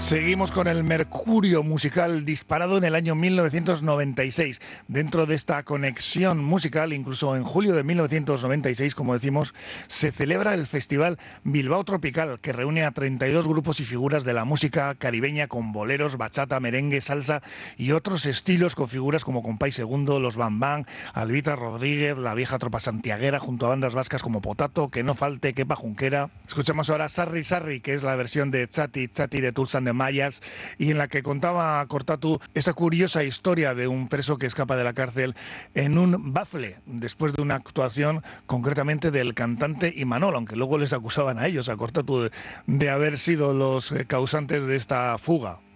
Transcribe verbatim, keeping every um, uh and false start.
Seguimos con el mercurio musical disparado en el año mil novecientos noventa y seis. Dentro de esta conexión musical, incluso en julio de mil novecientos noventa y seis, como decimos, se celebra el Festival Bilbao Tropical, que reúne a treinta y dos grupos y figuras de la música caribeña con boleros, bachata, merengue, salsa y otros estilos, con figuras como Compay Segundo, Los Bambán, Albita Rodríguez, la vieja tropa santiaguera, junto a bandas vascas como Potato, Que no falte, Kepa Junquera. Escuchamos ahora Sarri Sarri, que es la versión de Chati Chati de Tulsan de Mayas, y en la que contaba Cortatu esa curiosa historia de un preso que escapa de la cárcel en un bafle después de una actuación concretamente del cantante Imanol, aunque luego les acusaban a ellos, a Cortatu, de, de haber sido los causantes de esta fuga.